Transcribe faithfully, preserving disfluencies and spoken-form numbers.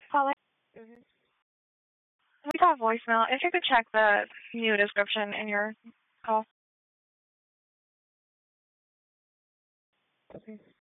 Calling. Mhm. We got voicemail. If you could check the new description in your call. Okay.